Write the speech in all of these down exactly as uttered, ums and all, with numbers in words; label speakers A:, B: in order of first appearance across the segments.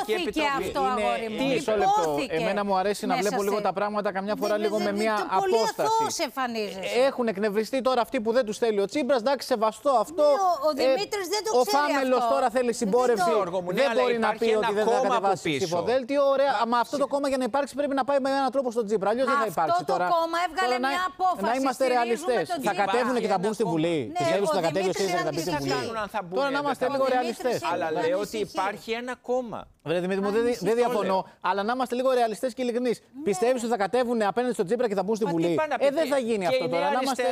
A: Επιτροπή.
B: Αυτό, αγόρι μου.
C: Μισό λεπτό. Εμένα μου αρέσει να βλέπω λίγο τα πράγματα καμιά φορά
B: δε,
C: λίγο
B: δε,
C: με
B: δε,
C: μια
B: το
C: απόσταση.
B: Πολύ αθώος εμφανίζεσαι.
C: Έχουν εκνευριστεί τώρα αυτοί που δεν τους θέλει ο Τσίπρας. Εντάξει, σεβαστό αυτό.
B: Ναι, ο ο Δημήτρης δεν το
C: Ο
B: ξέρει
C: Φάμελος
B: αυτό.
C: τώρα θέλει συμπόρευση.
B: Δεν,
A: το...
C: δεν
A: ναι,
C: μπορεί να πει ότι δεν θα κατεβάσει ψηφοδέλτιο. Ωραία. Μα αυτό το κόμμα για να υπάρξει πρέπει να πάει με έναν τρόπο στον Τσίπρα. Αλλιώς δεν θα υπάρξει τώρα.
B: Αυτό το κόμμα έβγαλε μια απόφαση.
C: Να είμαστε ρεαλιστές. Θα κατέβουν και θα μπουν στη Βουλή. Πιστεύεις ότι θα κατέβει ο ΣΥΡΙΖΑ και θα μπει στη Βουλή? Τώρα να είμαστε λίγο ρεαλιστές.
A: Αλλά λέω ότι υπάρχει ένα κόμμα.
C: Βρε Δημήτρη μου, δεν διαφωνώ. Αλλά να είμαστε λίγο ρεαλιστές και ειλικρινείς. Πιστεύεις ότι θα κατέβουν απέναντι στον Τσίπρα και θα μπουν στη Βουλή? Ε, δεν θα γίνει αυτό τώρα. Να είμαστε.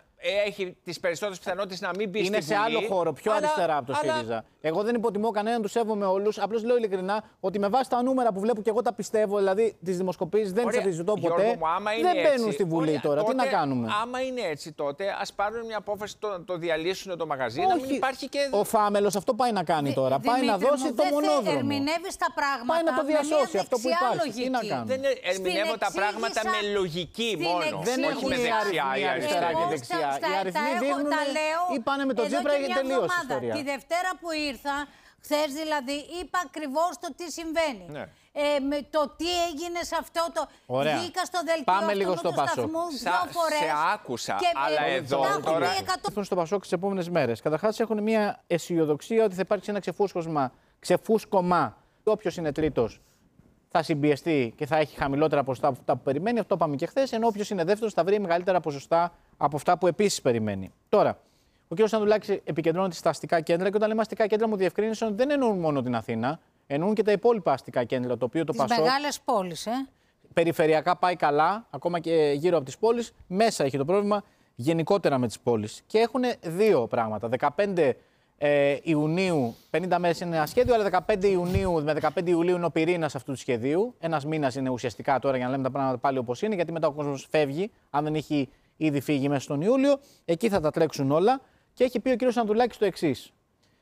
A: Έχει τις περισσότερες πιθανότητες να μην μπει
C: είναι
A: στη
C: σε
A: Βουλή,
C: άλλο χώρο, πιο
A: αλλά,
C: αριστερά από το
A: αλλά...
C: ΣΥΡΙΖΑ. Εγώ δεν υποτιμώ κανέναν, τους σέβομαι όλους. Απλώς λέω ειλικρινά ότι με βάση τα νούμερα που βλέπω και εγώ τα πιστεύω, δηλαδή τις δημοσκοπήσεις δεν τις αμφισβητώ ποτέ.
A: Μου,
C: δεν μπαίνουν
A: έτσι,
C: στη Βουλή
A: ωραία,
C: τώρα.
A: τότε,
C: τι να κάνουμε?
A: Άμα είναι έτσι, τότε ας πάρουν μια απόφαση το, το διαλύσουν το μαγαζί.
C: Όχι.
A: Να μην υπάρχει και.
C: Ο Φάμελος αυτό πάει να κάνει τώρα.
B: Δη,
C: πάει
B: Δημήτρη
C: να δώσει
B: μου,
C: το μονόδρομο.
B: Ερμηνεύεις τα πράγματα.
C: Πάει να το διασώσει αυτό που υπάρχει. Τι να κάνουμε?
A: Δεν ερμηνεύω τα πράγματα με λογική μόνο.
C: Δεν
A: όχι με δεξιά ή αριστερά
C: και δεξιά. Οι αριθμοί δείχνουν ή πάνε με τον Τσίπρα ή τελείωσε η ιστορία.
B: Τη Δευτέρα που ήρθα, χθες δηλαδή, είπα ακριβώς το τι συμβαίνει.
A: Ναι.
B: Ε, με το τι έγινε σε αυτό το.
C: Ωραία.
B: Βγήκα στο δελτίο
C: Πάμε λίγο στο Πασόκ.
A: Σα, σε άκουσα, και, αλλά ε, εδώ τώρα.
C: Θα στο Πασόκ τις επόμενες μέρες. Καταρχάς έχουν μια αισιοδοξία ότι θα υπάρξει ένα ξεφούσκωμα. ξεφούσκωμα. Όποιος είναι τρίτος θα συμπιεστεί και θα έχει χαμηλότερα ποσοστά από αυτά που περιμένει. Αυτό είπαμε και χθες. Ενώ όποιος είναι δεύτερος θα βρει μεγαλύτερα ποσοστά από αυτά που επίσης περιμένει. Τώρα, ο κ. Ανδρουλάκης επικεντρώνεται στα αστικά κέντρα και όταν λέμε αστικά κέντρα μου διευκρίνησαν ότι δεν εννοούν μόνο την Αθήνα, εννοούν και τα υπόλοιπα αστικά κέντρα. Το οποίο το
B: τις
C: Πασόκ.
B: Μεγάλες πόλεις, ε.
C: Περιφερειακά πάει καλά, ακόμα και γύρω από τις πόλεις. Μέσα έχει το πρόβλημα γενικότερα με τις πόλεις. Και έχουν δύο πράγματα. δεκαπέντε ε, Ιουνίου, πενήντα μέρες είναι ένα σχέδιο, αλλά δεκαπέντε Ιουνίου με δεκαπέντε Ιουλίου είναι ο πυρήνας αυτού του σχεδίου. Ένας μήνας είναι ουσιαστικά τώρα για να λέμε τα πράγματα πάλι όπως είναι, γιατί μετά ο κόσμος φεύγει, αν δεν έχει ήδη φύγει μέσα στον Ιούλιο. Εκεί θα τα τρέξουν όλα. Και έχει πει ο κ. Ανδρουλάκης το εξής.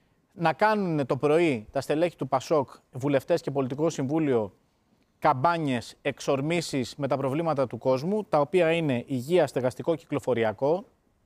C: Να κάνουν το πρωί τα στελέχη του Πασόκ, βουλευτές και πολιτικό συμβούλιο, καμπάνιες, εξορμήσεις με τα προβλήματα του κόσμου, τα οποία είναι υγεία, στεγαστικό, κυκλοφοριακό.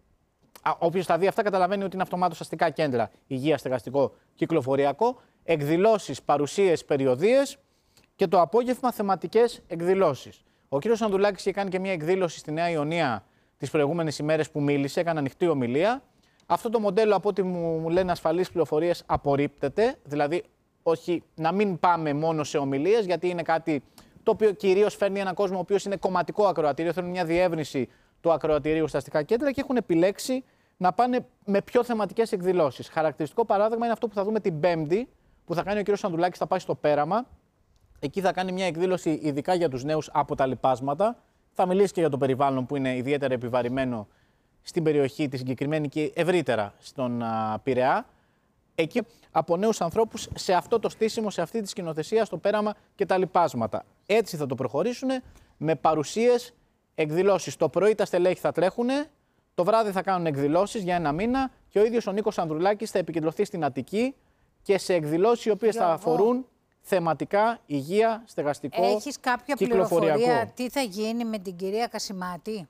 C: Όποιος τα δει αυτά καταλαβαίνει ότι είναι αυτομάτως αστικά κέντρα, υγεία, στεγαστικό, κυκλοφοριακό, εκδηλώσεις, παρουσίες, περιοδίες και το απόγευμα θεματικές εκδηλώσεις. Ο κ. Ανδρουλάκης είχε κάνει και μια εκδήλωση στη Νέα Ιωνία τις προηγούμενες ημέρες που μίλησε, έκανε ανοιχτή ομιλία. Αυτό το μοντέλο, από ό,τι μου λένε ασφαλείς πληροφορίες, απορρίπτεται. Δηλαδή, όχι να μην πάμε μόνο σε ομιλίες, γιατί είναι κάτι το οποίο κυρίως φέρνει έναν κόσμο ο οποίος είναι κομματικό ακροατήριο. Θέλουν μια διεύρυνση του ακροατηρίου στα αστικά κέντρα και έχουν επιλέξει να πάνε με πιο θεματικές εκδηλώσεις. Χαρακτηριστικό παράδειγμα είναι αυτό που θα δούμε την Πέμπτη, που θα κάνει ο κ. Ανδρουλάκης, θα πάει στο Πέραμα. Εκεί θα κάνει μια εκδήλωση ειδικά για τους νέους από τα λοιπάσματα. Θα μιλήσει και για το περιβάλλον που είναι ιδιαίτερα επιβαρημένο στην περιοχή τη συγκεκριμένη και ευρύτερα στον α, Πειραιά. Εκεί από νέους ανθρώπους σε αυτό το στήσιμο, σε αυτή τη σκηνοθεσία, στο Πέραμα και τα λοιπάσματα. Έτσι θα το προχωρήσουν με παρουσίες, εκδηλώσεις. Το πρωί τα στελέχη θα τρέχουν, το βράδυ θα κάνουν εκδηλώσεις για ένα μήνα και ο ίδιος ο Νίκος Ανδρουλάκης θα επικεντρωθεί στην Αττική και σε εκδηλώσεις οι οποίες θα αφορούν θεματικά, υγεία, στεγαστικό,
B: Έχεις κάποια πληροφορία τι θα γίνει με την κυρία Κασιμάτη?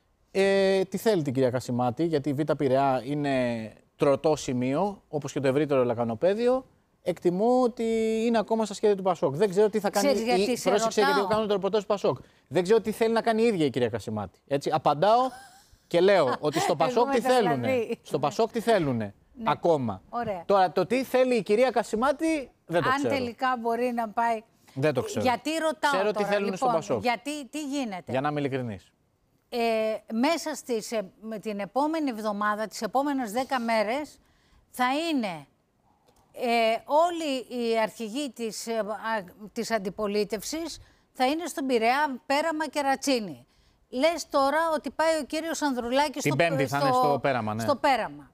C: Ε, τι θέλει την κυρία Κασιμάτη, γιατί η Β' Πειραιά είναι τροτό σημείο, όπως και το ευρύτερο λακανοπέδιο. Εκτιμώ ότι είναι ακόμα στα σχέδια του Πασόκ. Δεν ξέρω τι θα κάνει.
B: Ξέρεις γιατί
C: η...
B: σε
C: Πρόσεξε,
B: ρωτάω.
C: γιατί εγώ κάνω το ρεπορτάζ του Πασόκ. Δεν ξέρω τι θέλει να κάνει η ίδια η κυρία Κασιμάτη. Έτσι, απαντάω και λέω ότι στο Πασόκ τι θέλουν. Στο Πασόκ τι θέλουν ακόμα.
B: Ωραία.
C: Τώρα, το τι θέλει η κυρία Κασιμάτη δεν το
B: Αν
C: ξέρω.
B: Αν τελικά μπορεί να πάει.
C: Δεν το ξέρω.
B: Γιατί ρωτάω
C: ξέρω
B: τώρα,
C: τι θέλουν
B: λοιπόν,
C: στο Πασόκ.
B: Γιατί, τι γίνεται.
C: Για να είμαι ειλικρινής.
B: Ε, μέσα στις, με την επόμενη εβδομάδα, τις επόμενες δέκα μέρες, θα είναι ε, όλοι οι αρχηγοί της, ε, α, της αντιπολίτευσης θα είναι στον Πειραιά, Πέραμα και Ρατσίνη. Λες τώρα ότι πάει ο κύριος Ανδρουλάκης
C: την
B: στο,
C: Πέμπτη θα
B: στο,
C: είναι στο Πέραμα, ναι.
B: στο Πέραμα.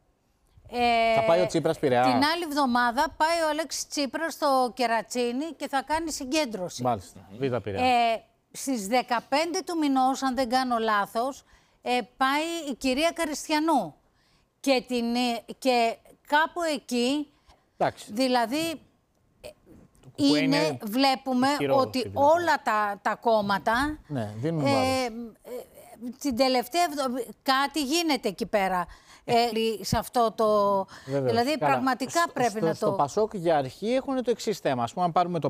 B: Ε,
C: θα πάει ο Τσίπρας Πειραιά.
B: Την άλλη εβδομάδα πάει ο Αλέξης Τσίπρας στο Κερατσίνη και θα κάνει συγκέντρωση.
C: Μάλιστα, Β' Πειραιά.
B: Ε, στις δεκαπέντε του μηνός, αν δεν κάνω λάθος, ε, πάει η κυρία Καριστιανού. Και, την, και κάπου εκεί,
C: εντάξει,
B: δηλαδή, είναι,
C: είναι
B: βλέπουμε ότι
C: δηλαδή.
B: όλα τα, τα κόμματα,
C: ναι, δίνουν
B: ε, ε, την τελευταία εβδομάδα, κάτι γίνεται εκεί πέρα. Ε, σε αυτό το.
C: Βεβαίως.
B: Δηλαδή,
C: Καλά.
B: πραγματικά
C: στο,
B: πρέπει
C: στο,
B: να το.
C: Στο Πασόκ για αρχή έχουν το εξής θέμα. Ας πούμε, αν πάρουμε το